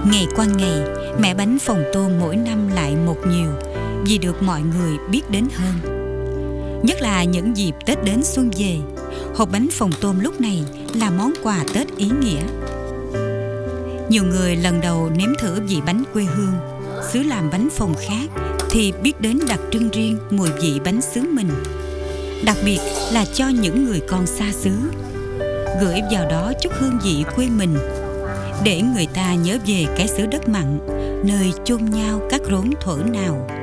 Ngày qua ngày, mẻ bánh phồng tôm mỗi năm lại một nhiều vì được mọi người biết đến hơn. Nhất là những dịp Tết đến xuân về, hộp bánh phồng tôm lúc này là món quà Tết ý nghĩa. Nhiều người lần đầu nếm thử vị bánh quê hương, xứ làm bánh phồng khác thì biết đến đặc trưng riêng mùi vị bánh xứ mình. Đặc biệt là cho những người con xa xứ, gửi vào đó chút hương vị quê mình, để người ta nhớ về cái xứ đất mặn, nơi chôn nhau các rốn thuở nào.